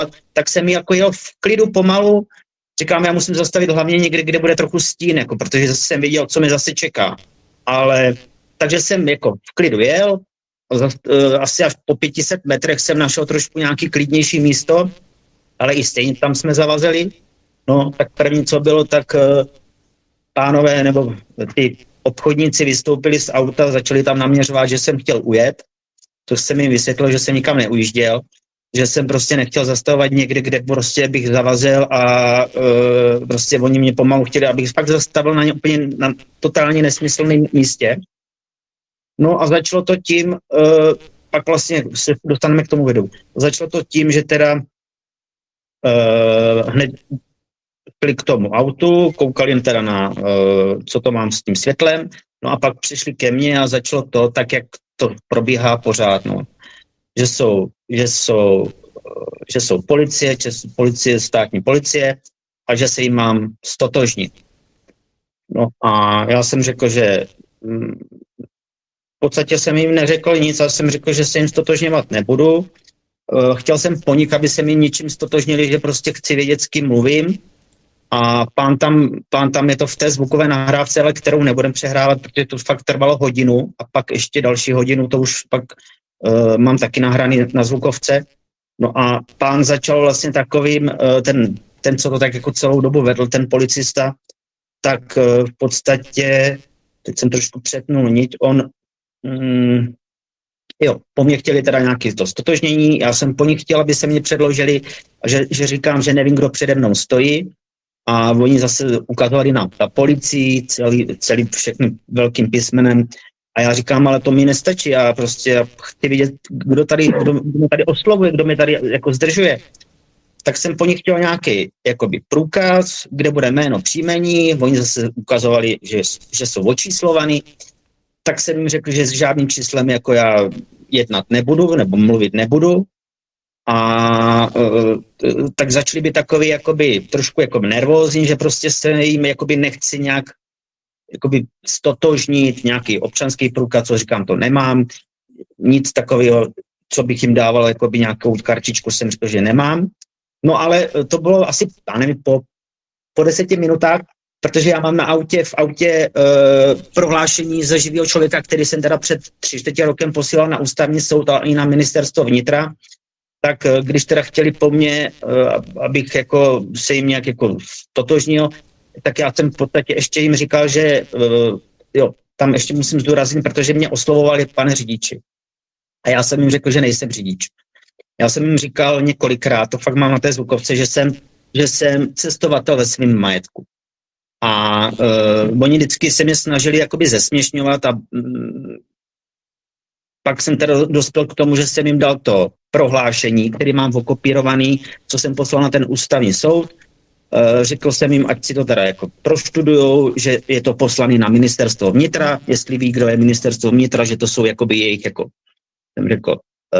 tak jsem jako jel v klidu pomalu, říkám, já musím zastavit hlavně někde, kde bude trochu stín, jako, protože jsem věděl, co mě zase čeká. Ale takže jsem jako v klidu jel, asi až po 500 metrech jsem našel trošku nějaký klidnější místo, ale i stejně tam jsme zavazeli. No, tak první, co bylo, tak pánové nebo ty obchodníci vystoupili z auta, začali tam naměřovat, že jsem chtěl ujet. To jsem jim vysvětlil, že jsem nikam neujížděl, že jsem prostě nechtěl zastavovat někde, kde prostě bych zavazil a prostě oni mě pomalu chtěli, abych fakt zastavil na totálně nesmyslném místě. No a začalo to tím, pak vlastně se dostaneme k tomu videu, začalo to tím, že teda hned šli k tomu autu, koukali jen teda na, co to mám s tím světlem, no a pak přišli ke mně a začalo to tak, jak to probíhá pořád, no. Že jsou policie, státní policie a že se jim mám stotožnit. No a já jsem řekl, že v podstatě jsem jim neřekl nic, ale jsem řekl, že se jim stotožňovat nebudu. Chtěl jsem po nich, aby se mi ničím stotožnili, že prostě chci vědět, s kým mluvím. A pán tam je to v té zvukové nahrávce, ale kterou nebudem přehrávat, protože to fakt trvalo hodinu a pak ještě další hodinu, to už pak mám taky nahraný na zvukovce. No a pán začal vlastně takovým, ten, co to tak jako celou dobu vedl, ten policista, tak v podstatě, teď jsem trošku přetnul niť, po mně chtěli teda nějaké to stotožnění, já jsem po nich chtěl, aby se mě předložili, že říkám, že nevím, kdo přede mnou stojí, a oni zase ukazovali na policii, celý všechny velkým písmenem, a já říkám, ale to mi nestačí, já prostě chci vidět, kdo mě tady oslovuje, kdo mě tady jako zdržuje. Tak jsem po nich chtěl nějaký jakoby průkaz, kde bude jméno, příjmení, oni zase ukazovali, že jsou očíslovaný, tak jsem jim řekl, že s žádným číslem jako já jednat nebudu, nebo mluvit nebudu. A tak začali být takový jakoby trošku jakoby nervózní, že prostě se jim jakoby nechci nějak jakoby stotožnit, nějaký občanský průkaz, co říkám, to nemám, nic takového, co bych jim dával, jakoby nějakou kartičku, jsem řekl, že nemám. No ale to bylo asi, já nevím, po 10 minutách, protože já mám v autě prohlášení ze živého člověka, který jsem teda před 3/4 rokem posílal na ústavní soud a i na ministerstvo vnitra, tak když teda chtěli po mně, abych jako se jim nějak jako totožnil, tak já jsem v podstatě ještě jim říkal, že tam ještě musím zdůraznit, protože mě oslovovali pane řidiči. A já jsem jim řekl, že nejsem řidič. Já jsem jim říkal několikrát, to fakt mám na té zvukovce, že jsem cestovatel ve svém majetku. A oni vždycky se mě snažili jakoby zesměšňovat a pak jsem teda dospěl k tomu, že jsem jim dal to prohlášení, který mám okopírovaný, co jsem poslal na ten ústavní soud. Řekl jsem jim, ať si to teda jako proštudujou, že je to poslaný na ministerstvo vnitra, jestli ví, kdo je ministerstvo vnitra, že to jsou jakoby jejich, jako jsem řekl,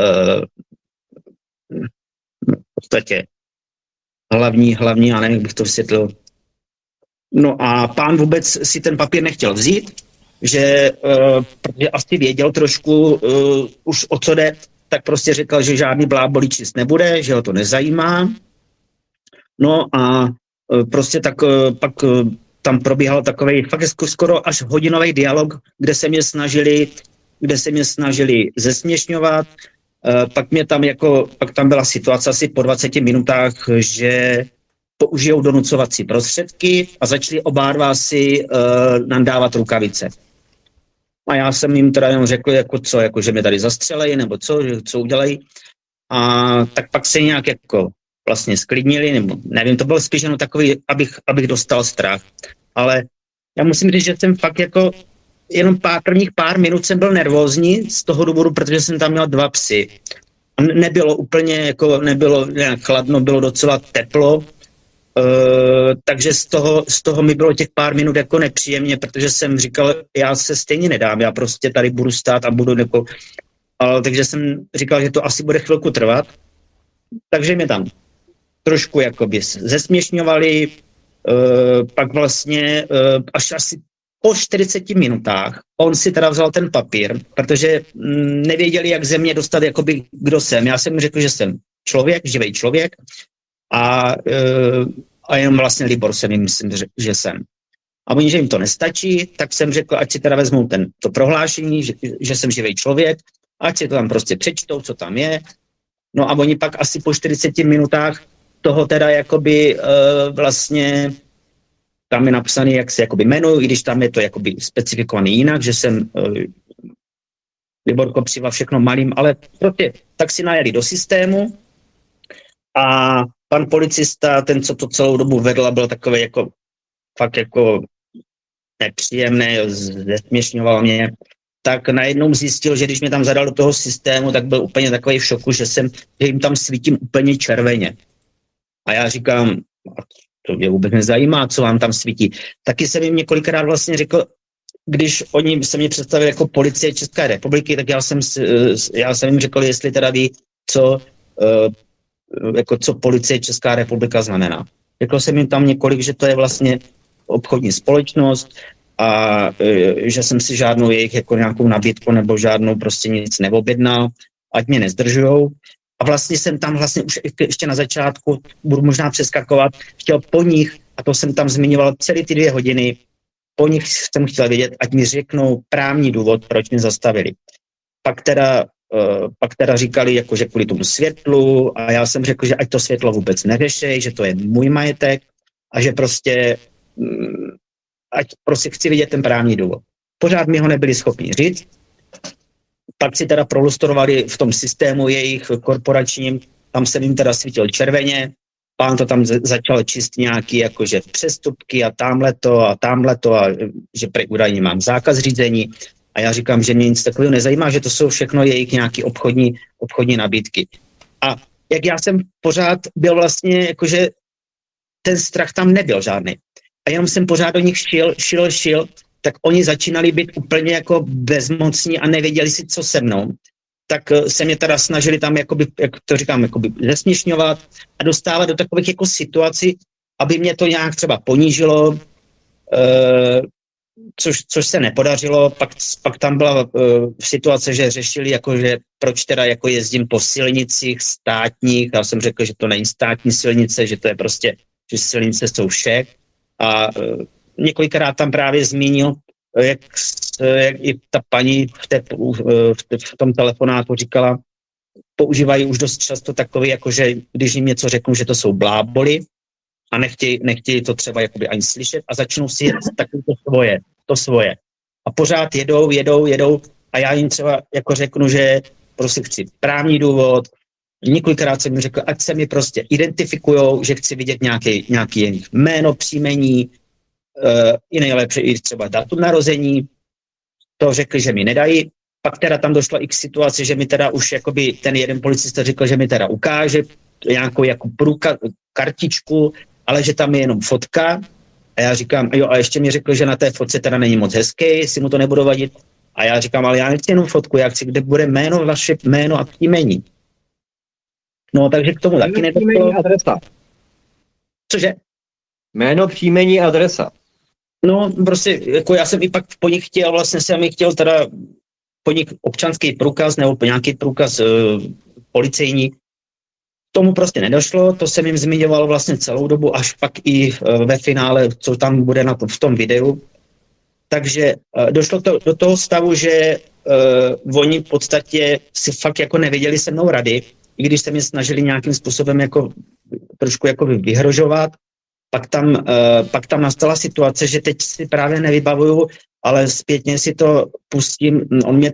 v podstatě hlavní, já nevím, jak bych to vysvětlil. No a pán vůbec si ten papír nechtěl vzít, že protože asi věděl trošku už o co jde, tak prostě řekl, že žádný blábolí číst nebude, že ho to nezajímá. No a prostě tak pak tam probíhal takovej fakt skoro až hodinový dialog, kde se mě snažili zesměšňovat. Pak tam byla situace asi po 20 minutách, že použijou donucovací prostředky a začali oba dva si nám dávat rukavice. A já jsem jim teda jenom řekl, že mě tady zastřelejí, nebo co udělají. A tak pak se nějak jako vlastně sklidnili, nebo nevím, to bylo spíš jenom takový, abych dostal strach. Ale já musím říct, že jsem fakt jako jenom prvních pár minut jsem byl nervózní z toho důvodu, protože jsem tam měl 2 psy. A nebylo nějak chladno, bylo docela teplo, takže z toho mi bylo těch pár minut jako nepříjemně, protože jsem říkal, já se stejně nedám, já prostě tady budu stát a budu jako, takže jsem říkal, že to asi bude chvilku trvat, takže mě tam trošku jakoby zesměšňovali, pak vlastně až asi po 40 minutách on si teda vzal ten papír, protože nevěděli, jak ze mě dostat, jakoby, kdo jsem. Já jsem řekl, že jsem člověk, živý člověk a jenom vlastně Libor jsem jim myslím, že jsem. A oni, že jim to nestačí, tak jsem řekl, ať si teda vezmou to prohlášení, že jsem živý člověk, ať si to tam prostě přečtou, co tam je. No a oni pak asi po 40 minutách toho teda jakoby vlastně tam je napsaný, jak se jakoby jmenuji, i když tam je to jakoby specifikovaný jinak, že jsem Libor Kopřiva, všechno malým, ale prostě tak si najeli do systému a pan policista, ten, co to celou dobu vedl, byl takový jako fakt jako nepříjemný, zesměšňoval mě, tak najednou zjistil, že když mě tam zadal do toho systému, tak byl úplně takový v šoku, že jim tam svítím úplně červeně. A já říkám, to mě vůbec nezajímá, co vám tam svítí. Taky jsem jim několikrát vlastně řekl, když oni se mě představili jako policie České republiky, tak já jsem jim řekl, jestli teda ví, co policie Česká republika znamená. Řekl jsem jim tam několik, že to je vlastně obchodní společnost a že jsem si žádnou jejich jako nějakou nabídku nebo žádnou prostě nic neobjednal, ať mě nezdržujou. A vlastně jsem tam vlastně už ještě na začátku, budu možná přeskakovat, chtěl po nich, a to jsem tam zmiňoval celé ty 2 hodiny, po nich jsem chtěl vědět, ať mi řeknou právní důvod, proč mě zastavili. Pak teda říkali, jako, že kvůli tomu světlu, a já jsem řekl, že ať to světlo vůbec neřešej, že to je můj majetek a že prostě ať prostě chci vidět ten právní důvod. Pořád mi ho nebyli schopni říct. Pak si teda prolustrovali v tom systému jejich korporačním, tam jsem jim teda svítil červeně, pán to tam začal číst nějaký jakože přestupky a tamhleto a že údajně mám zákaz řízení a já říkám, že mě nic takového nezajímá, že to jsou všechno jejich nějaký obchodní nabídky. A jak já jsem pořád byl vlastně jakože ten strach tam nebyl žádný. A jenom jsem pořád do nich šil, tak oni začínali být úplně jako bezmocní a nevěděli si, co se mnou. Tak se mě teda snažili tam, jakoby, jak to říkám, jakoby zesměšňovat a dostávat do takových jako situací, aby mě to nějak třeba ponížilo, což se nepodařilo. Pak tam byla situace, že řešili, jakože proč teda jako jezdím po silnicích státních. Já jsem řekl, že to není státní silnice, že to je prostě, že silnice jsou všech. A několikrát tam právě zmínil, jak i ta paní v tom telefonátu říkala, používají už dost často takový, jakože když jim něco řeknu, že to jsou bláboli a nechtějí to třeba jakoby ani slyšet a začnou si jet takový to svoje. A pořád jedou a já jim třeba jako řeknu, že prostě chci právní důvod. Několikrát jsem jim řekl, ať se mi prostě identifikujou, že chci vidět nějaký jejich jméno, příjmení, i nejlepší i třeba datum narození. To řekli, že mi nedají. Pak teda tam došlo i k situaci, že mi teda už jakoby ten jeden policista řekl, že mi teda ukáže nějakou jako kartičku, ale že tam je jenom fotka. A já říkám, jo, a ještě mi řekl, že na té fotce teda není moc hezký, jestli mu to nebudu vadit. A já říkám, ale já nechci jenom fotku, já chci, kde bude vaše jméno a příjmení. No, takže k tomu taky nedošlo. Adresa. Cože? Jméno, příjmení, adresa. No, prostě, jako já jsem i pak po nich chtěl, vlastně jsem jich chtěl teda po nich občanský průkaz nebo po nějaký průkaz policejní. Tomu prostě nedošlo, to jsem jim zmiňoval vlastně celou dobu, až pak i ve finále, co tam bude v tom videu. Takže došlo to do toho stavu, že oni v podstatě si fakt jako nevěděli se mnou rady, i když se mě snažili nějakým způsobem jako trošku jako vyhrožovat. Pak tam nastala situace, že teď si právě nevybavuju, ale zpětně si to pustím.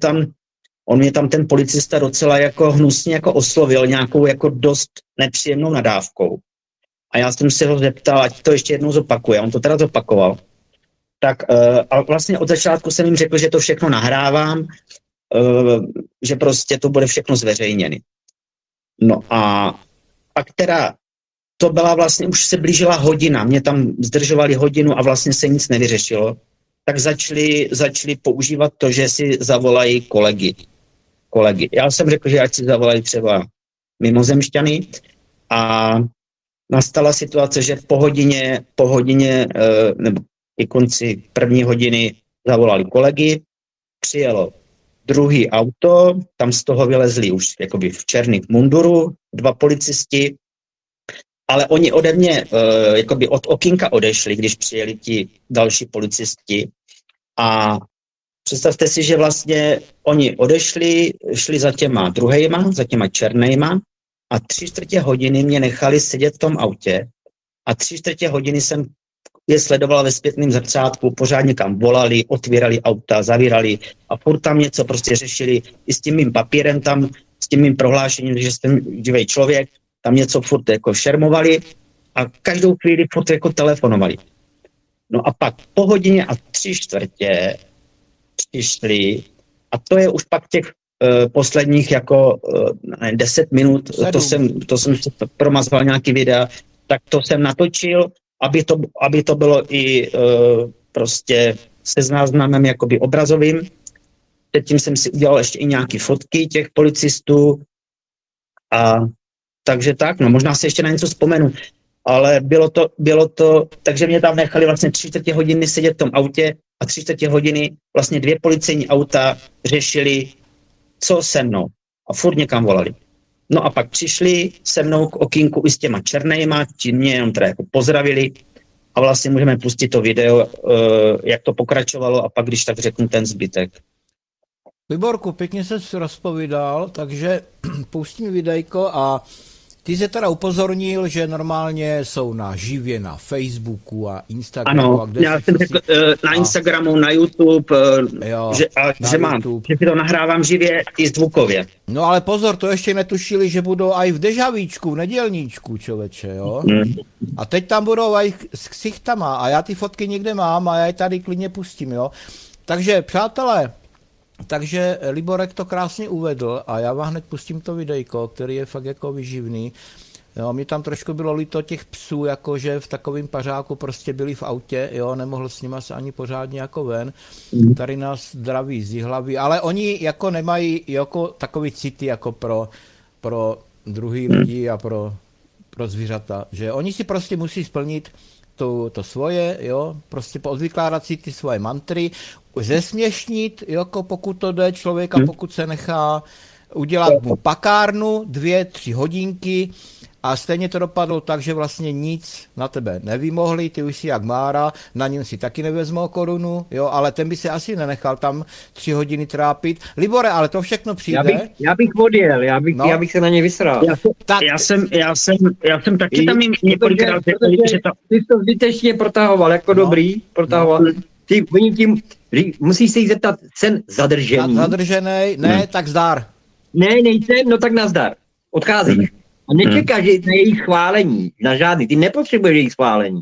On mě tam ten policista docela jako hnusně jako oslovil nějakou jako dost nepříjemnou nadávkou. A já jsem se ho zeptal, ať to ještě jednou zopakuje. On to teda zopakoval. Tak a vlastně od začátku jsem jim řekl, že to všechno nahrávám, že prostě to bude všechno zveřejněné. No a pak teda to byla vlastně, už se blížila hodina, mě tam zdržovali hodinu a vlastně se nic nevyřešilo, tak začali používat to, že si zavolají kolegy. Já jsem řekl, že ať si zavolají třeba mimozemšťany a nastala situace, že po hodině nebo i konci první hodiny zavolali kolegy, přijelo druhý auto, tam z toho vylezli už jakoby v černém munduru 2 policisti, ale oni ode mě jakoby od okýnka odešli, když přijeli ti další policisti. A představte si, že vlastně oni odešli, šli za těma druhejma, za těma černejma a 3/4 hodiny mě nechali sedět v tom autě a 3/4 hodiny jsem je sledovala ve zpětném zrcátku, pořádně kam volali, otvírali auta, zavírali a furt tam něco prostě řešili i s tím mým papírem tam, s tím mým prohlášením, že jsem živý člověk, tam něco furt jako šermovali a každou chvíli furt jako telefonovali. No a pak po hodině a 3/4 přišli a to je už pak těch posledních jako 10 minut, to jsem si promazal nějaký videa, tak to jsem natočil, aby to bylo i prostě se záznamem jakoby obrazovým. Předtím jsem si udělal ještě i nějaké fotky těch policistů a takže tak, no možná si ještě na něco vzpomenu, ale bylo to, takže mě tam nechali vlastně 3/4 hodiny sedět v tom autě a 3/4 hodiny vlastně 2 policejní auta řešili, co se mnou a furt někam volali. No a pak přišli se mnou k okýnku i s těma černejma, ti mě jenom teda jako pozdravili a vlastně můžeme pustit to video, jak to pokračovalo a pak když tak řeknu ten zbytek. Liborku, pěkně ses rozpovídal, takže pustím videjko a ty se teda upozornil, že normálně jsou na živě na Facebooku a Instagramu. Ano, a kde já jsem řekl na Instagramu, na YouTube, jo, že mám, že si to nahrávám živě i zvukově. No ale pozor, to ještě netušili, že budou aj v Dežavíčku, v nedělníčku, člověče, jo? A teď tam budou aj s ksichtama a já ty fotky někde mám a já je tady klidně pustím, jo? Takže, přátelé, takže Liborek to krásně uvedl a já vám hned pustím to videjko, který je fakt jako vyživný. Jo, mě tam trošku bylo líto těch psů, jakože v takovém pařáku prostě byli v autě, jo, nemohl s nima se ani pořádně jako ven. Tady nás zdraví z Jihlavy, ale oni jako nemají jako takový city jako pro druhý lidi a pro zvířata, že oni si prostě musí splnit to svoje, jo, prostě odvykládat si ty svoje mantry, zesměšnit, jako pokud to jde člověka, pokud se nechá udělat mu pakárnu 2-3 hodinky a stejně to dopadlo tak, že vlastně nic na tebe nevymohli, ty už si jak Mára, na něm si taky nevezmou korunu, jo, ale ten by se asi nenechal tam 3 hodiny trápit. Libore, ale to všechno přijde. Já bych odjel, já bych se na ně vysral. Já jsem taky tam několikrát řekl, že to... Ty to zbytečně protahoval, jako dobrý, protahoval. Oni tím, musíš se jich zeptat, jsem zadržený. Zadržený, ne, tak zdar. Ne, nejsem, no tak nazdar. Odcházíš. A nečekáš na jejich schválení, na žádný. Ty nepotřebuješ jejich schválení.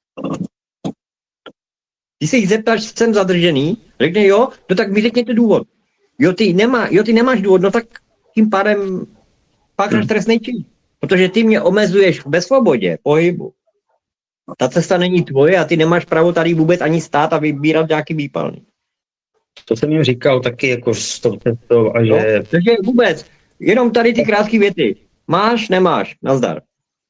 Ty se jich zeptáš, jsem zadržený, řekne jo, no tak mi řekněte důvod. Jo, ty nemáš důvod, no tak tím pádem pácháš trestný čin. Protože ty mě omezuješ ve svobodě pohybu. Ta cesta není tvoje a ty nemáš právo tady vůbec ani stát a vybírat nějaký výpalný. To jsem jim říkal taky jako s tou cestou a že... No, takže vůbec, jenom tady ty krátké věty. Máš, nemáš, nazdar.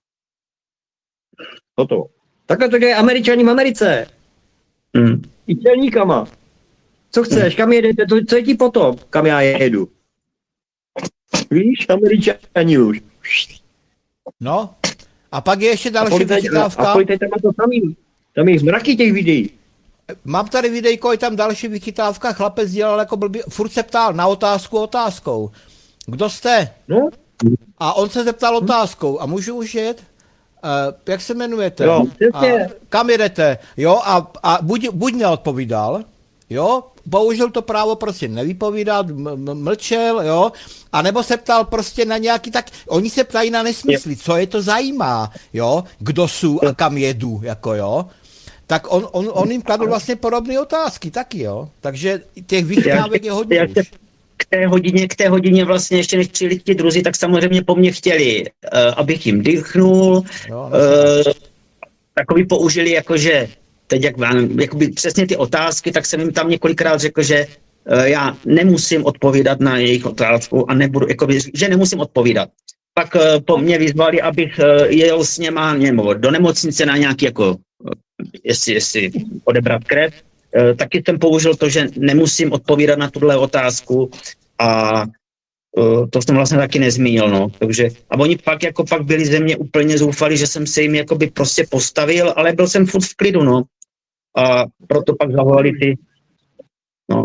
Toto. Takhle to děje Američani v Americe. I dělníkama. Co chceš, kam jedete, co je ti potom, kam já jedu? Víš, Američani už. No, a pak je ještě další vychytávka. A policajt tam má to samý. Tam je mraky těch videí. Mám tady videjko, je tam další vychytávka, chlapec dělal jako blbý, furt se ptal na otázkou. Kdo jste? No. A on se zeptal otázkou, a můžu už jet? Jak se jmenujete? Jo, a kam jedete? Jo, a buď neodpovídal, jo, použil to právo prostě nevypovídat, mlčel, jo, a nebo se ptal prostě na nějaký, tak oni se ptají na nesmysly, co je to zajímá, jo, kdo jsou a kam jedu, jako jo. Tak on jim kladl vlastně podobné otázky taky, jo. Takže těch vychytávek je hodně už. K té hodině vlastně ještě než přijeli ti druzí, tak samozřejmě po mně chtěli, abych jim dýchnul. Takový použili jakože, teď jakoby přesně ty otázky, tak jsem jim tam několikrát řekl, že já nemusím odpovídat na jejich otázku a nebudu, jakoby, že nemusím odpovídat. Pak po mně vyzvali, abych jel s něma do nemocnice na nějaký jako, jestli odebrat krev. taky jsem použil to, že nemusím odpovídat na tuhle otázku a to jsem vlastně taky nezmínil, no. Takže, a oni pak byli ze mě úplně zoufali, že jsem se jim jakoby prostě postavil, ale byl jsem furt v klidu, no. A proto pak zavolali ty, no.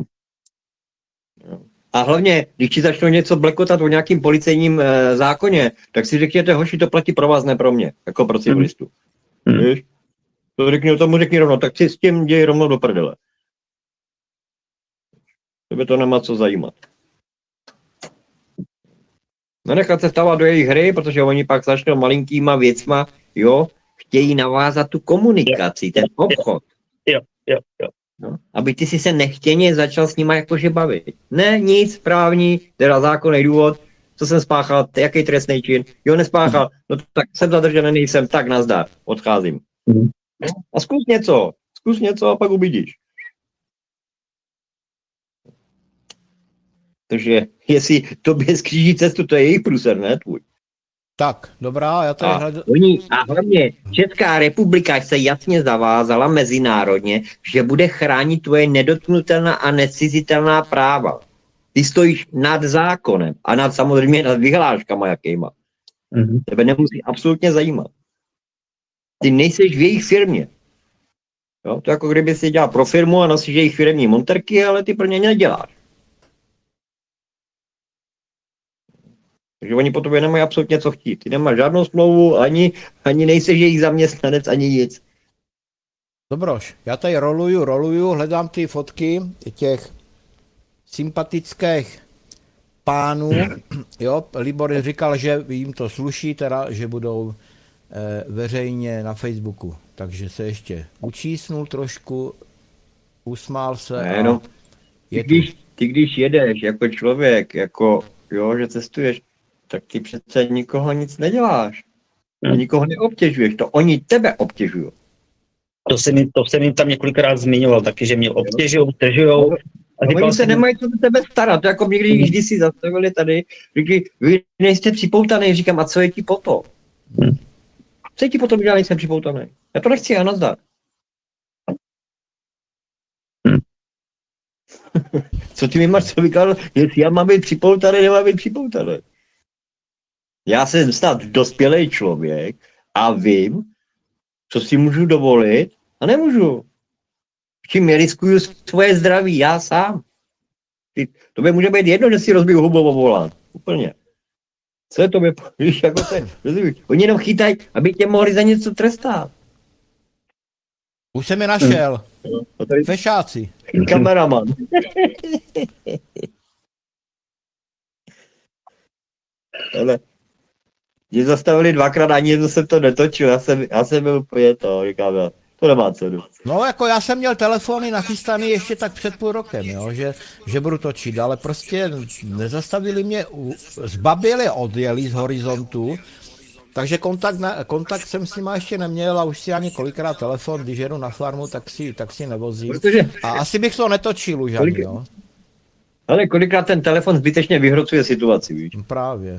A hlavně, když ti začnou něco blekotat o nějakým policejním zákoně, tak si řekněte, hoši, to platí pro vás, ne pro mě, jako pro civilistu. Víš? To tomu řekni rovno, tak si s tím děj rovnou do prdele. Tebe to nemá co zajímat. Nenechat se stávat do jejich hry, protože oni pak začnou malinkýma věcma, jo, chtějí navázat tu komunikaci, ten obchod. Jo. No, aby ty si se nechtěně začal s nima jakože bavit. Ne, nic, právní, teda zákonný důvod, co jsem spáchal, jaký trestný čin, jo, nespáchal, no tak jsem zadržený, nejsem, tak nazdar, odcházím. A zkus něco a pak uvidíš. Takže jestli tobě skříží cestu, to je jejich průser, ne tvůj. Tak, dobrá, já tady hledám. A hlavně Česká republika se jasně zavázala mezinárodně, že bude chránit tvoje nedotknutelná a necizitelná práva. Ty stojíš nad zákonem a samozřejmě nad vyhláškama jakýma. Tebe nemusí absolutně zajímat. Ty nejseš v jejich firmě. Jo? To jako kdyby si dělal pro firmu a nosíš jejich firmní monterky, ale ty pro ně neděláš. Takže oni po tobě nemají absolutně co chtít. Ty nemáš žádnou smlouvu, ani nejseš jejich zaměstnanec, ani nic. Dobroš, já tady roluju, hledám ty fotky těch sympatických pánů. Jo, Libor říkal, že jim to sluší, teda, že budou veřejně na Facebooku. Takže se ještě učísnul trošku, usmál se. Ne, no. Ty když jedeš jako člověk, jako jo, že cestuješ, tak ty přece nikoho nic neděláš. Nikoho neobtěžuješ, to oni tebe obtěžují. To jsem jim tam několikrát zmiňoval taky, že mě obtěžují, zdržujou. Oni se nemají co do tebe starat, to jako mě když si zastavili tady, říkali, vy nejste připoutaný, říkám, a co je ti potom? Co je ti potom, že já nejsem připoutaný? Já to nechci, já nazdar. Co ty mi máš co vykládat, jestli já mám být připoutaný, nemám být připoutaný. Já jsem snad dospělý člověk a vím, co si můžu dovolit a nemůžu. Čím já riskuju svoje zdraví, já sám. Tobě může být jedno, že si rozbiju hubu o volant. Úplně. Co je to, víš, jako se, oni jenom chytají, aby tě mohli za něco trestat. Už jsem je našel. Fešáci. Kameraman. Ale mě zastavili dvakrát, ani jednou jsem to netočil, já jsem byl úplně to, říkám, to nemá cenu. No jako já jsem měl telefony nachystaný ještě tak před půl rokem, jo, že budu točit, ale prostě nezastavili mě, zbaběli odjeli z horizontu, takže kontakt jsem s nima ještě neměl a už si ani kolikrát telefon, když jedu na farmu, tak si nevozím. A asi bych to netočil už ani, jo. Ale kolikrát ten telefon zbytečně vyhrocuje situaci, víš? Právě.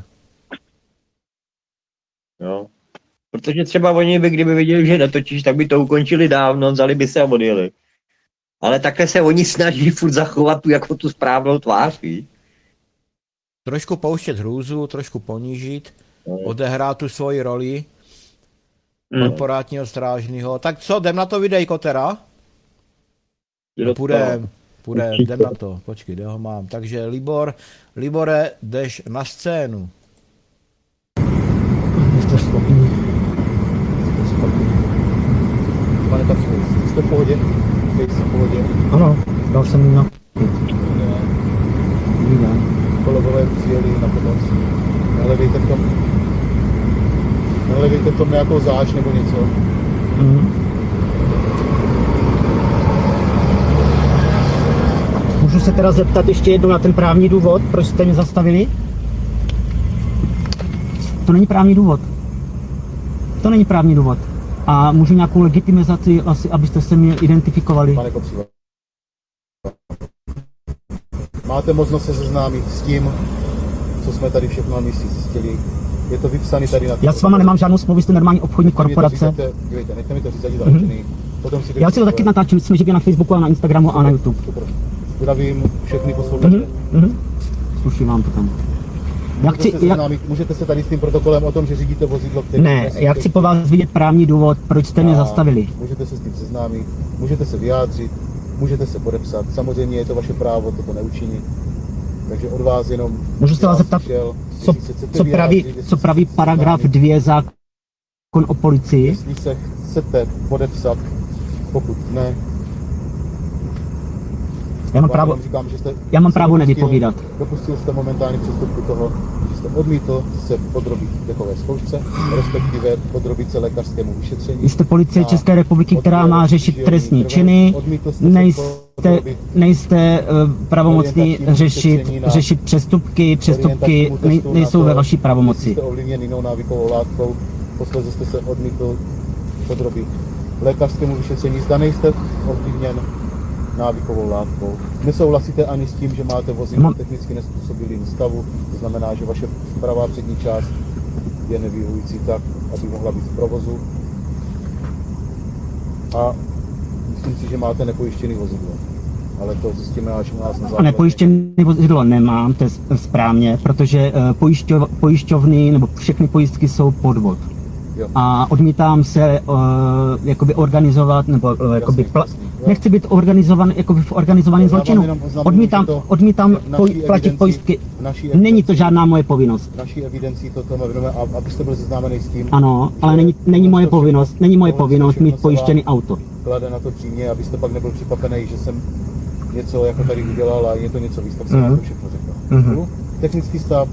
Jo. Protože třeba oni by, kdyby viděli, že netočíš, tak by to ukončili dávno, vzali by se a odjeli. Ale takhle se oni snaží furt zachovat tu správnou tvář, víš? Trošku pouštět hrůzu, trošku ponížit, odehrát tu svoji roli korporátního strážného. Tak co, jdem na to videjko teda? No, půjdem, jdem na to. Počkej, kde ho mám. Takže Libore, jdeš na scénu. Jste schopný. Pane Tapsku, jste v pohodě? Jste v pohodě? Ano, dal jsem na... Kolegové přijeli na pomoc. Nalevejte v tom nějakou záž nebo něco. Můžu se teda zeptat ještě jednou na ten právní důvod, proč jste mě zastavili? To není právní důvod. To není právní důvod. A můžu nějakou legitimizaci, asi, abyste se mě identifikovali? Pane Kopřiva, máte možnost se seznámit s tím, co jsme tady všechno na místě zjistili. Je to vypsané tady na... Já s váma nemám žádnou smlouvu, jste normální obchodní korporace. Dívejte, nechte mi to říct, ať je Potom si Já si to taky natáčím, myslím, že je na Facebooku a na Instagramu a na YouTube. Super. Zdravím všechny posluchače. Sluší vám to tam. Já Můžete se chci, seznámit, můžete se tady s tím protokolem o tom, že řídíte vozidlo, který... ne, já chci po vás vidět právní důvod, proč jste mě A zastavili. Můžete se s tím seznámit, můžete se vyjádřit, můžete se podepsat. Samozřejmě je to vaše právo toto neučinit. Takže od vás jenom... Můžu se vás zeptat, co praví paragraf 2 zákon o policii? Jestli se chcete podepsat, pokud ne, Já mám právo nevypovídat. Dopustil jste momentálně přestupku toho, že jste odmítl se podrobit dechové zkoušce, respektive podrobit se lékařskému vyšetření. Vy jste policie České republiky, která má řešit trestní činy, nejste pravomocní řešit přestupky nejsou ve vaší pravomoci. Jste ovlivněn jinou návykovou látkou, posledně jste se odmítl podrobit lékařskému vyšetření, zda nejste ovlivněn návykovou látkou. Nesouhlasíte ani s tím, že máte vozidlo technicky nezpůsobilým stavu, to znamená, že vaše pravá přední část je nevyhovující tak, aby mohla být v provozu. A myslím si, že máte nepojištěný vozidlo. Ale to zjistíme až u nás na základě. Nepojištěné vozidlo nemám, to je správně, protože pojišťovny nebo všechny pojistky jsou podvod. Jo. A odmítám se jakoby organizovat, nebo jakoby nechci být organizovaný v organizovaném zločinu. Odmítám platit pojistky. Není to žádná moje povinnost. V naší evidenci toto vědome, abyste byli seznámeni s tím. Ano, ale není moje povinnost mít pojištěný auto. Klade na to přímě, abyste pak nebyl překvapený, že jsem něco jako tady udělal a je to něco víc, tak jsem vám to všechno řekl. Technický stav,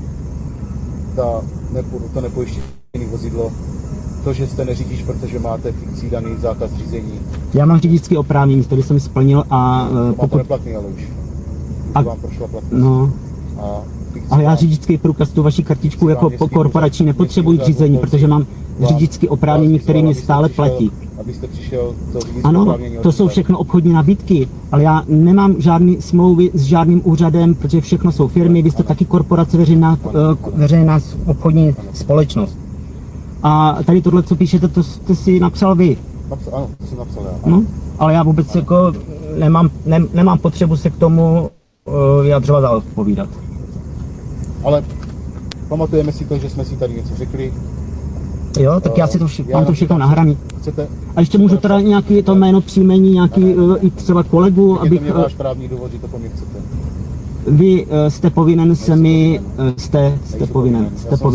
to nepojištěný vozidlo, to, že jste neřídíš, protože máte fikcí daný zákaz řízení. Já mám řidičské oprávnění, který jsem splnil a pokud... neplatný, ale už. Vám prošla platnost. No. Ale já řidičský průkaz, tu vaši kartičku jako korporační nepotřebuji k řízení, protože mám řidičské oprávnění, které mi stále platí. Abyste přišel to řidičské ano, to jsou všechno obchodní nabídky, ale já nemám žádný smlouvy s žádným úřadem, protože všechno jsou firmy, vy jste taky korporace, veřejná obchodní společnost. A tady tohle, co píšete, to jste si napsal vy. Ano, to jsem napsal já. No, ale já vůbec jako nemám potřebu se k tomu vyjadřovat a odpovídat. Ale pamatujeme si to, že jsme si tady něco řekli. Jo, tak já si to mám to všechno nahraný. Chcete? A ještě můžu teda nějaký to jméno, příjmení, nějaký i třeba kolegu, abych... Řekněte mi váš právní důvod, že to po mně chcete. Vy jste povinen se mi... Jste povinen.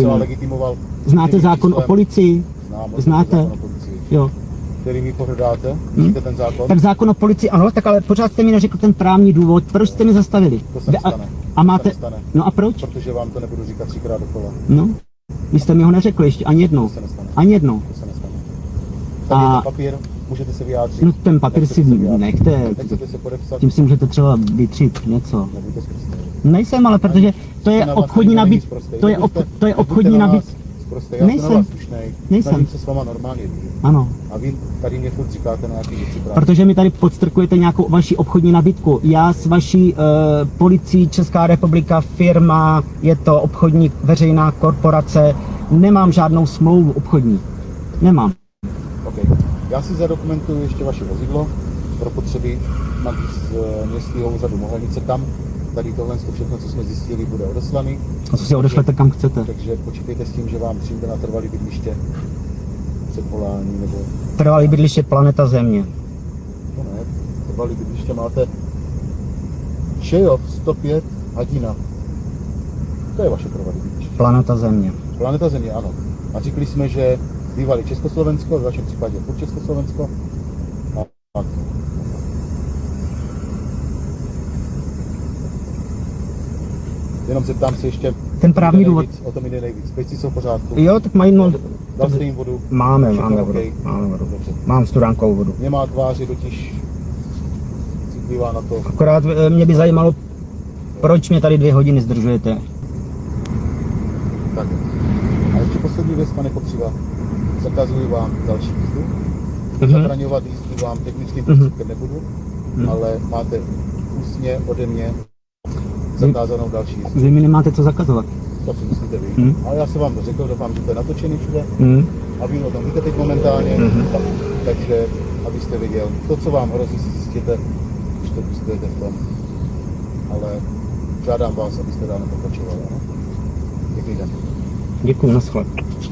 Znáte zákon o policii? Znáte? Jo. Který mi pohrdáte? Víte ten zákon? Tak zákon o policii, ano, tak ale pořád jste mi neřekl ten právní důvod, proč jste mi zastavili. To se nestane. A máte... No a proč? Protože vám to nebudu říkat 3krát dokola. No, vy jste mi ho neřekli ještě ani jednou. To se nestane. Ani jednou. To se nestane. Tady je ten papír, můžete se vyjádřit. No ten papír si nechte. Nechcete se podepsat? Tím si můžete třeba vytřít něco. Nebuďte zprostý. Nejsem, ale protože to je obchodní nabídka. To je obchodní nabídka. Nejsem. Nejsem. Se s váma normálně jdu. Ano. A vy tady mě furt říkáte nějaký věci právě. Protože mi tady podstrkujete nějakou vaši obchodní nabídku. Já s vaší policií Česká republika, firma, je to obchodní veřejná korporace, nemám žádnou smlouvu obchodní. Nemám. Okay. Já si zadokumentuju ještě vaše vozidlo pro potřeby městského úřadu Mohelnice, kam tady tohle všechno, co jsme zjistili, bude odeslaný. A co si odešlete kam chcete? Takže počítejte s tím, že vám přijde na trvalý bydliště předvolání nebo... Trvalý bydliště Planeta Země. To ne, trvalý bydliště máte Čejov 105 Hadina. To je vaše trvalý bydliště. Planeta Země. Planeta Země, ano. A řekli jsme, že bývalý Československo, v vašem případě furt Československo. A jenom zeptám se ještě, ten právní důvod. O tom jde nejvíc. Pejci jsou v pořádku. Jo, tak mají no. Dal jste jim vodu? Máme vodu. Okay. Máme vodu. Dobře. Mám studánkovou vodu. Nemá tváři totiž citlivá na to. Akorát mě by zajímalo, proč mě tady 2 hodiny zdržujete. Tak. A ještě poslední věc, pane Kopřiva. Zakazuji vám další jízdu. Zabraňovat jízdu vám technickým prostředkem nebudu, ale máte ústně ode mě zakázanou další jízdu. Vy mi nemáte co zakazovat. To si myslíte vy. Ale já jsem vám to řekl, doufám, že to je natočený všude. A vy o tom víte teď momentálně. Takže abyste viděl. To, co vám hrozí, si zjistěte, když to pustujete v tom. Ale žádám vás, abyste dál nepokračovali. Ano? Děkuji den. Děkuji, naschle.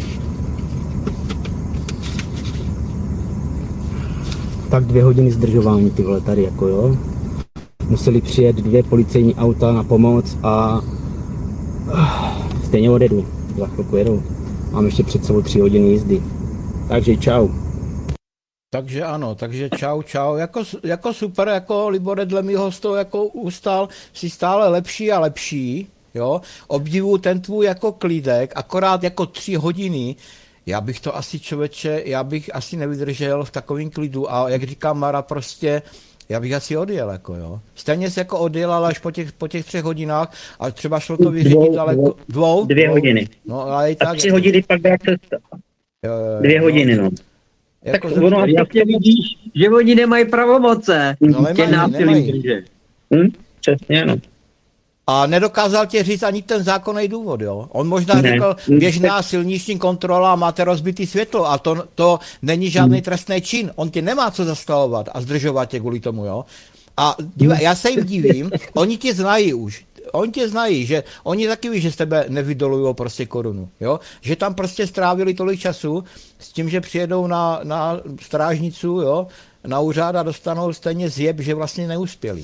Tak 2 hodiny zdržování, ty vole, tady jako jo. Museli přijet 2 policejní auta na pomoc a stejně odjedu. Za chvilku jedou. Mám ještě před sebou 3 hodiny jízdy. Takže čau. Takže ano, takže čau. Jako super, jako Libore dle mýho z toho jako ustal si stále lepší a lepší, jo. Obdivuju ten tvůj jako klídek, akorát jako 3 hodiny, já bych to asi člověče, já bych asi nevydržel v takovém klidu a jak říká Mara prostě, já bych asi odjel, jako jo. Stejně se jako odjel, ale až po těch 3 hodinách a třeba šlo to vyřídit daleko. 2 hodiny. No, ale i A tak. 3 hodiny pak byla cesta. Jo, 2 hodiny, no. Jako, Tak ono, Jasně vidíš, že oni nemají pravomoce. No, Tě násilí nemají. držet. Přesně, no. A nedokázal tě říct ani ten zákonný důvod, jo. On možná Ne. řekl, běžná silniční kontrola, máte rozbitý světlo a to není žádný trestný čin. On tě nemá co zastavovat a zdržovat tě kvůli tomu, jo. A já se jim divím, oni tě znají už. Oni tě znají, že oni taky ví, že z tebe nevydolujou prostě korunu, jo. Že tam prostě strávili tolik času s tím, že přijedou na strážnicu, jo, na úřad a dostanou stejně zjeb, že vlastně neuspěli.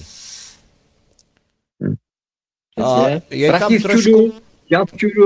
A je tam Prati v trošku, čudu, já v čudu.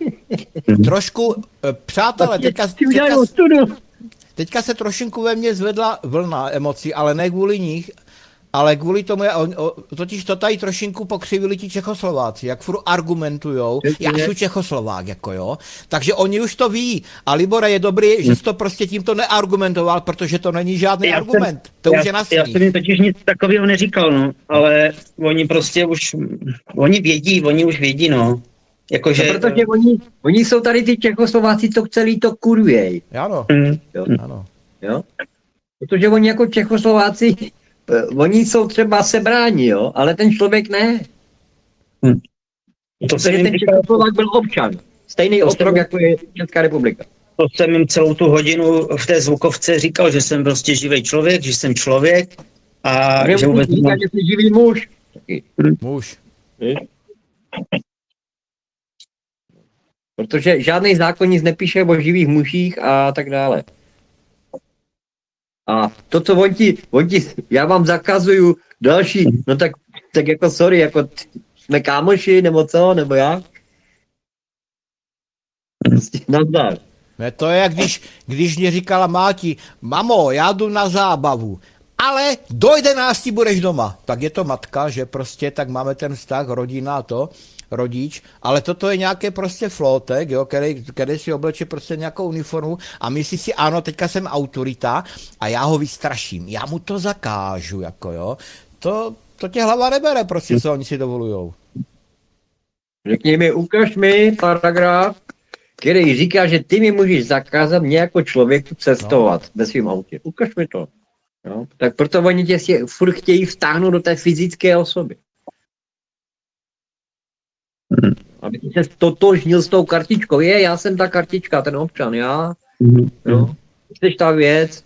přátelé, Udělají studu. teďka se trošinku ve mně zvedla vlna emocí, ale ne kvůli nich, ale kvůli tomu, totiž to tady trošinku pokřivili ti Čechoslováci, jak furt argumentujou, já jsem Čechoslovák, jako jo, takže oni už to ví a Libore je dobrý, že jsi to prostě tímto neargumentoval, protože to není žádný argument, to už je na Já jsem jim totiž nic takového neříkal, no, ale oni prostě už, oni už vědí, no. Jakože... No, protože oni jsou tady ty Čechoslováci, to celý to kurvěj. Ano, Jo? ano. Jo? Protože oni jako Čechoslováci, oni jsou třeba sebráni, jo, ale ten člověk ne. To jsem Protože jim ten říkal, Čechoslovák byl občan. Stejný otrok, jako je Česká republika. to jsem jim celou tu hodinu v té zvukovce říkal, že jsem prostě živý člověk, že jsem člověk a že vůbec říká, že jsi živý muž. Taky. Muž. Protože žádný zákon nic nepíše o živých mužích a tak dále. A to, co on ti, já vám zakazuju další, no tak jako sorry, jako jsme kámoši, nebo co, nebo jak? Nazdar. Ne, to je, jak když mě říkala máti, mamo, já jdu na zábavu, ale do 11 budeš doma. Tak je to matka, že prostě tak máme ten vztah, rodina to, rodič, ale toto je nějaké prostě flótek, jo, který si obleče prostě nějakou uniformu a myslí si, ano, teďka jsem autorita a já ho vystraším, já mu to zakážu, jako jo. To tě hlava nebere, prostě, co oni si dovolujou. Řekni mi, ukaž mi paragraf, který říká, že ty mi můžeš zakázat mě jako člověku cestovat ve svém autě. Ukaž mi to. Jo? Tak proto oni tě si furt chtějí vtáhnout do té fyzické osoby. Aby ty se totožnil s tou kartičkou. Já jsem ta kartička, ten občan, já. Jo? Jsi ta věc.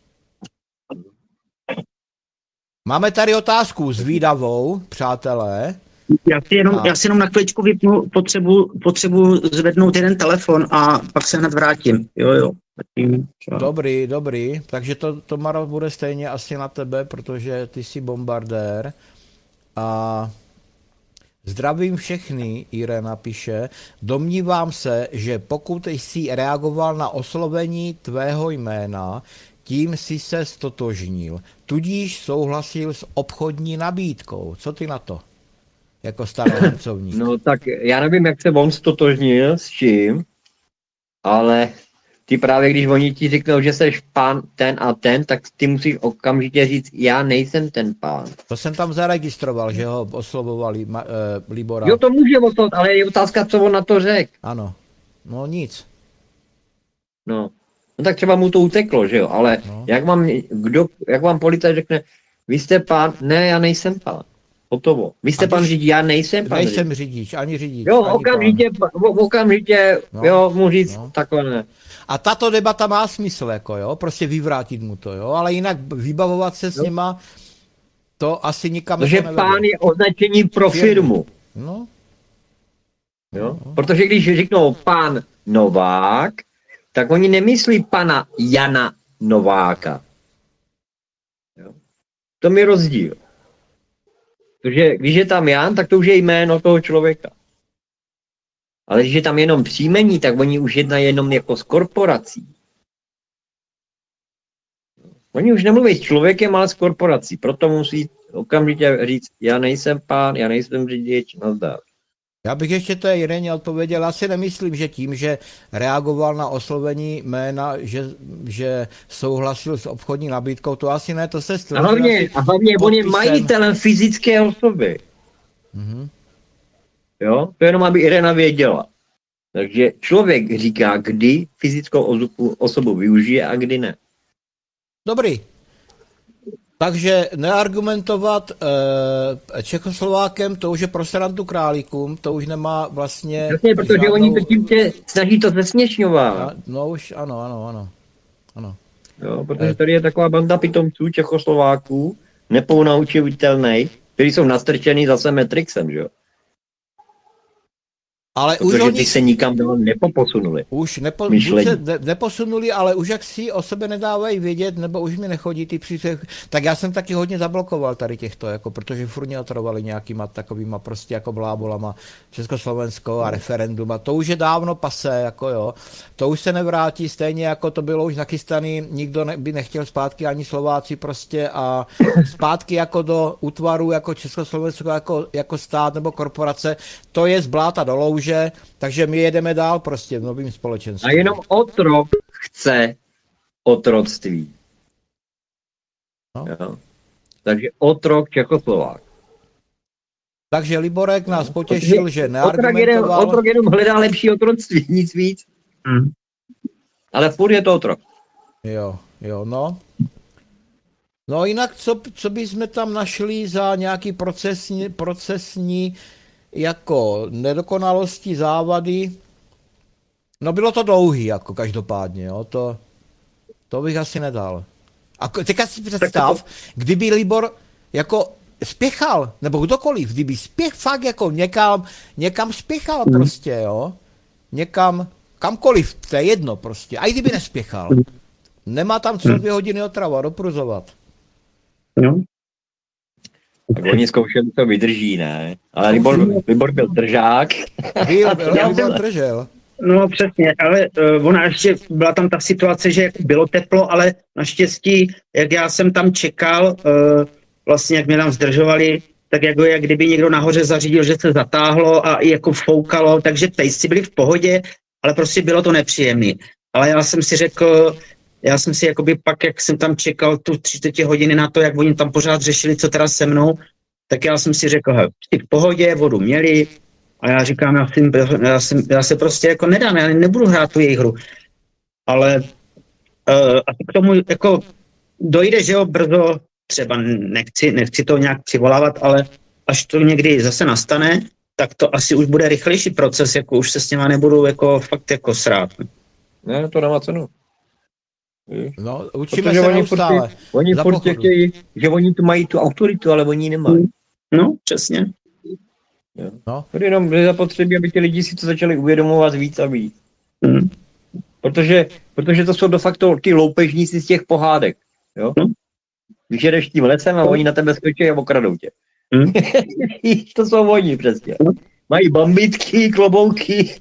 Máme tady otázku zvídavou, přátelé. Já si jenom na chvíličku vypnu, potřebuji zvednout jeden telefon a pak se hned vrátím. Jo. Dobrý. Takže to Maro bude stejně asi na tebe, protože ty jsi bombardér. A zdravím všechny, Irena píše. Domnívám se, že pokud jsi reagoval na oslovení tvého jména, tím jsi se stotožnil. Tudíž souhlasil s obchodní nabídkou. Co ty na to? Jako staroharcovník. No tak já nevím, jak se on stotožnil s čím, ale ty právě, když oni ti řeknou, že jsi pán ten a ten, tak ty musíš okamžitě říct, já nejsem ten pán. To jsem tam zaregistroval, že ho oslovovali Libora. Jo, to může oslovit, ale je otázka, co on na to řekl. Ano. No nic. No tak třeba mu to uteklo, že jo, ale No. jak vám policajt řekne, vy jste pán, ne, já nejsem pán. Hotovo. Vy jste pan řidič, já nejsem pan řidič. Nejsem řidič, ani řidič. Jo, ani okamžitě, pán. jo, mu říct No. takhle ne. A tato debata má smysl, jako jo, prostě vyvrátit mu to, jo, ale jinak vybavovat se s nima, to asi nikam Protože jako nevede. pán je označení pro firmu. No, Jo? Protože když řeknou pán Novák, tak oni nemyslí pana Jana Nováka. Jo? To je rozdíl. Protože když je tam Jan, tak to už je jméno toho člověka. Ale když je tam jenom příjmení, tak oni už jednají jenom jako s korporací. Oni už nemluví s člověkem, ale s korporací. Proto musí okamžitě říct, já nejsem pán, já nejsem řidič, nazdar. já bych ještě té Ireně odpověděl, já si nemyslím, že tím, že reagoval na oslovení jména, že souhlasil s obchodní nabídkou, to asi ne, to se A hlavně on je majitelem fyzické osoby. Mhm. Jo? To jenom, aby Irena věděla. Takže člověk říká, kdy fyzickou osobu využije a kdy ne. Dobrý. Takže neargumentovat Čechoslovákem, to už je pro srandu králíkům, to už nemá vlastně... Jasně, protože oni to tím tě snaží to zesměšňovat. No už, ano. Jo, protože tady je taková banda pitomců Čechoslováků, nepounaučitelných, kteří jsou nastrčený zase Matrixem, že jo? Ale už Protože oni ty se nikam dál nepoposunuli. už myšlení. neposunuli, ale už jak si o sebe nedávají vědět, nebo už mi nechodí ty příspěvky. Tak já jsem taky hodně zablokoval tady těchto, jako, protože furt mě otrovali nějakýma takovýma prostě jako blábolama Československo a referendum a to už je dávno pasé, jako jo. To už se nevrátí, stejně jako to bylo už nachystaný, nikdo by nechtěl zpátky ani Slováci prostě a zpátky jako do útvaru jako Československo jako stát nebo korporace, to je z bláta do louže, takže my jedeme dál prostě v novým společenství. A jenom otrok chce otroctví. No. Jo? Takže otrok Čechoslovák. Takže Liborek nás potěšil, že neargumentoval. Otrok jenom hledá lepší otroctví, nic víc. Ale furt je to otrok. Jo, no. No jinak, co bychom tam našli za nějaký procesní jako nedokonalosti, závady? No bylo to dlouhý, jako každopádně, jo, to bych asi nedal. A teďka si představ, kdyby Libor jako spěchal, nebo kdokoliv, kdyby fakt jako někam spěchal prostě, jo, kamkoliv, to je jedno prostě, a i kdyby nespěchal, nemá tam co 2 hodiny otrava, dopruzovat. No. Tak oni zkoušeli, to vydrží, ne? Ale Libor byl držák. Libor držel. No přesně, ale ona ještě, byla tam ta situace, že bylo teplo, ale naštěstí, jak já jsem tam čekal, vlastně jak mě tam zdržovali, tak jako jak kdyby někdo nahoře zařídil, že se zatáhlo a i jako foukalo, takže pejsci byli v pohodě, ale prostě bylo to nepříjemné. Ale já jsem si řekl, jakoby pak, jak jsem tam čekal tu 30 hodiny na to, jak oni tam pořád řešili, co teda se mnou, tak já jsem si řekl, v pohodě, vodu měli, a já říkám, já se prostě jako nedám, já nebudu hrát tu jejich hru. Ale a k tomu jako dojde, že jo, brzo, třeba nechci to nějak přivolávat, ale až to někdy zase nastane, tak to asi už bude rychlejší proces, jako už se s něma nebudu jako fakt jako srát. Ne, to nemá cenu. No, učíme se neustále. Oni furt chtějí, že oni tu mají tu autoritu, ale oni ji nemají. No, přesně. No. Jenom zapotřebí, aby ty lidi si to začali uvědomovat víc a víc. Protože to jsou de facto ty loupežníci z těch pohádek. Jo? Když jedeš tím lesem a oni na tebe skočí a okradou tě. To jsou oni přesně. Mají bambitky, klobouky.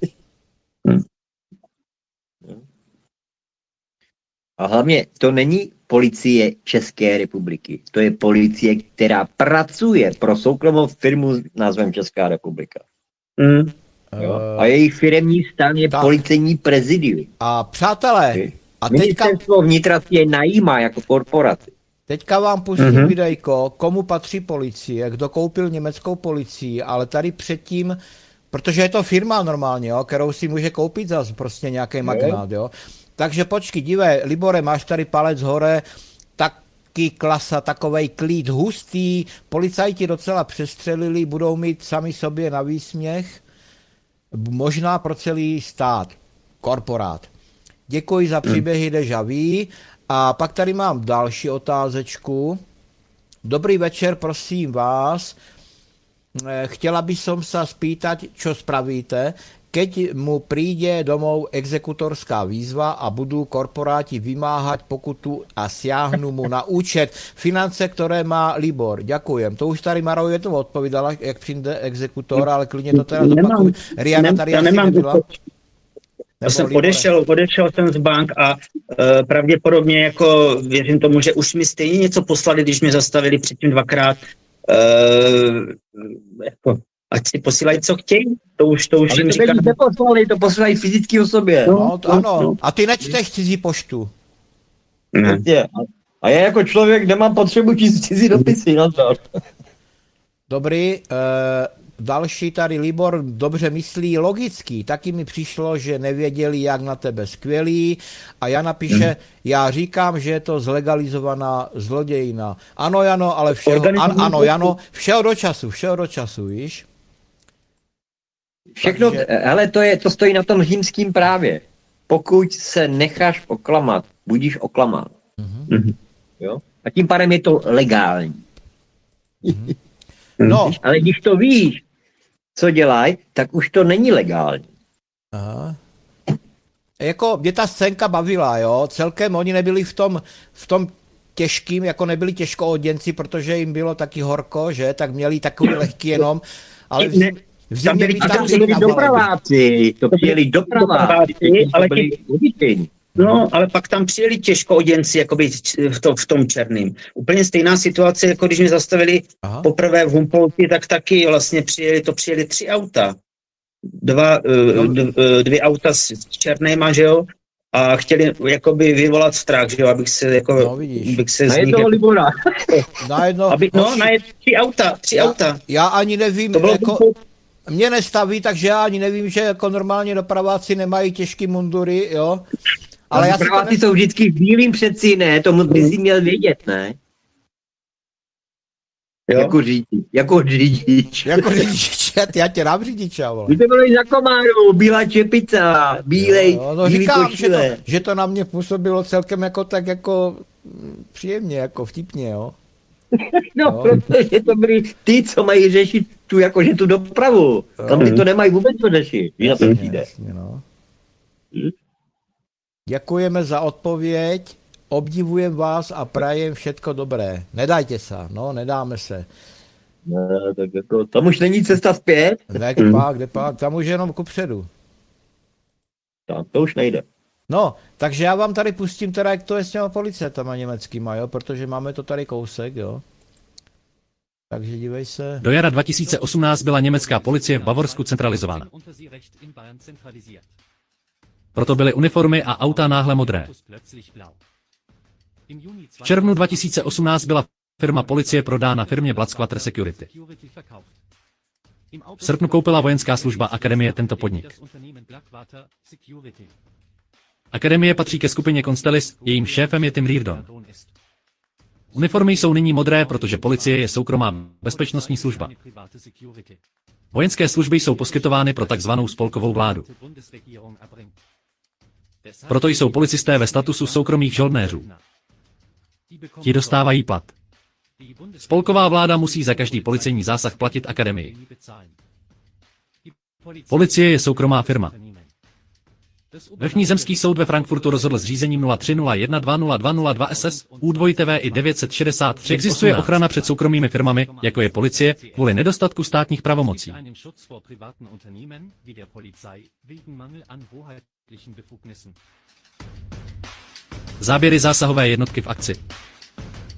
A hlavně to není policie České republiky. To je policie, která pracuje pro soukromou firmu s názvem Česká republika. Jo? A jejich firemní stan je policejní prezidium. A přátelé, a Ministerstvo vnitra je najímá jako korporaci. Teďka vám pustím videjko, komu patří policie, kdo koupil německou policii, ale tady předtím, protože je to firma normálně, jo, kterou si může koupit zase prostě nějaký magnát, jo. Takže počkej, dívej, Libore, máš tady palec hore, taky klasa, takovej klid hustý, policajti docela přestřelili, budou mít sami sobě na výsměch, možná pro celý stát, korporát. Děkuji za příběhy déjà vu. A pak tady mám další otázečku. Dobrý večer, prosím vás. Chtěla by som sa spýtať, čo spravíte, keď mu príde domov exekutorská výzva a budú korporáti vymáhať pokutu a siahnu mu na účet finance, ktoré má Libor. Ďakujem. To už tady Maro je to odpovídala, jak přijde exekutor, ale klidně to teda zopakuju. Riana tady asi nebyla. Já jsem odešel jsem z bank a pravděpodobně jako věřím tomu, že už mi stejně něco poslali, když mě zastavili předtím dvakrát. Jako, ať si posílají, co chtějí. To už jim říkám. To posílají fyzické osobě. Ano. A ty nečteš cizí poštu. Ne. A já jako člověk nemám potřebu číst cizí dopisy. No to. Dobrý. Další tady Libor dobře myslí logicky. Taky mi přišlo, že nevěděli, jak na tebe skvělý. A Jana píše, já říkám, že je to zlegalizovaná zlodějina. Ano, Jano, ale všeho do času, víš? Všechno, ale to stojí na tom římském právě. Pokud se necháš oklamat, budíš oklamán. Jo? A tím pádem je to legální. No. Ale když to víš, co dělají, tak už to není legální. Aha. Jako mě ta scénka bavila, jo, celkem oni nebyli v tom těžkým, jako nebyli těžkooděnci, protože jim bylo taky horko, že, tak měli takový lehký jenom, ale v zimě by tam byli dopraváci, to přijeli dopraváci, ale byli vodiči. No, ale pak tam přijeli těžkooděnci, jakoby v tom černým. Úplně stejná situace, jako když mě zastavili poprvé v Humpolci, tak taky vlastně přijeli 3 auta. Dvě auta s černýma, že jo? A chtěli jakoby vyvolat strach, že jo, abych se z nich... Libora. Tři auta. Já ani nevím, mě nestaví, takže já ani nevím, že jako normálně dopraváci nemají těžký mundury, jo? Ale dopraváci jsou vždycky v bílým přeci, ne? To by si měl vědět, ne? Jo? Jako řidič. Já tě dám řidiča, vole. Vy to bylo i za komáru, bílá čepica, bílej říkám, košile. že to na mě působilo celkem jako tak jako příjemně, jako vtipně, jo. Protože to byli ty, co mají řešit tu dopravu. Tam ty to nemají vůbec co řešit. Jasně, no. Děkujeme za odpověď, obdivujem vás a prajem všetko dobré. Nedajte se, nedáme se. No, tak jako, tam už není cesta zpět. Kde pak, tam už jenom kupředu. Tam to už nejde. No, takže já vám tady pustím teda, jak to je s těma policetama německýma, jo, protože máme to tady kousek, jo. Takže dívej se. Do jara 2018 byla německá policie v Bavorsku centralizována. Proto byly uniformy a auta náhle modré. V červnu 2018 byla firma policie prodána firmě Blatzquater Security. V srpnu koupila vojenská služba Akademie tento podnik. Akademie patří ke skupině Constellis, jejím šéfem je Tim Reardon. Uniformy jsou nyní modré, protože policie je soukromá bezpečnostní služba. Vojenské služby jsou poskytovány pro takzvanou spolkovou vládu. Proto jsou policisté ve statusu soukromých žoldnéřů. Ti dostávají plat. Spolková vláda musí za každý policejní zásah platit akademii. Policie je soukromá firma. Vrchní zemský soud ve Frankfurtu rozhodl s řízením 0301200202 SS U2TV i 963. Existuje ochrana před soukromými firmami, jako je policie, kvůli nedostatku státních pravomocí. Záběry zásahové jednotky v akci.